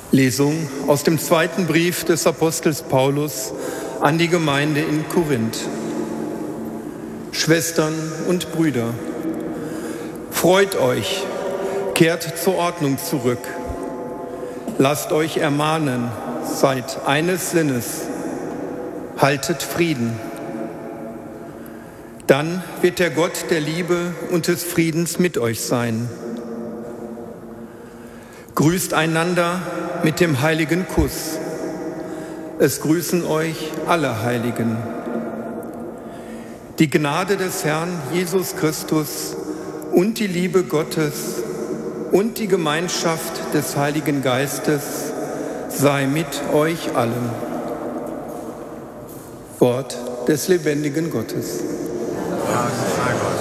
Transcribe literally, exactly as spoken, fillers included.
Lesung aus dem zweiten Brief des Apostels Paulus an die Gemeinde in Korinth. Schwestern und Brüder, freut euch, kehrt zur Ordnung zurück. Lasst euch ermahnen, seid eines Sinnes, haltet Frieden. Dann wird der Gott der Liebe und des Friedens mit euch sein. Grüßt einander mit dem heiligen Kuss. Es grüßen euch alle Heiligen. Die Gnade des Herrn Jesus Christus und die Liebe Gottes und die Gemeinschaft des Heiligen Geistes sei mit euch allen. Wort des lebendigen Gottes. Dank sei Gott.